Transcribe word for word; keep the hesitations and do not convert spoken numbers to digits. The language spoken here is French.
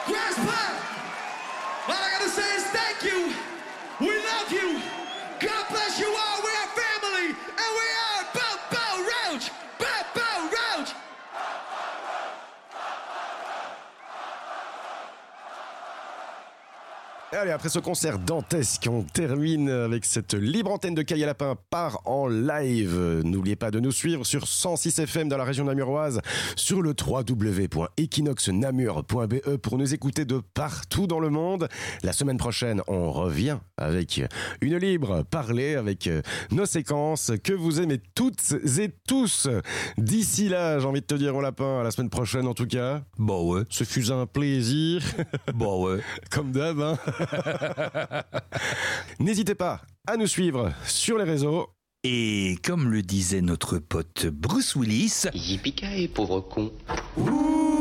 Graspa! All I gotta say is thank you. We love you. God bless you all. We are family. And we are Bow Bow Roach. Bow Bow Roach. Allez, après ce concert dantesque, on termine avec cette libre antenne de Caille à Lapin part en live. N'oubliez pas de nous suivre sur cent six F M dans la région namuroise, sur le w w w point equinox namur point b e pour nous écouter de partout dans le monde. La semaine prochaine, on revient avec une libre parlée, avec nos séquences que vous aimez toutes et tous. D'ici là, j'ai envie de te dire au lapin, à la semaine prochaine en tout cas. Bah ouais. Ce fut un plaisir. Bah ouais. Comme d'hab, hein. N'hésitez pas à nous suivre sur les réseaux. Et comme le disait notre pote Bruce Willis, Yippee-ki-yay, pauvre con. Ouh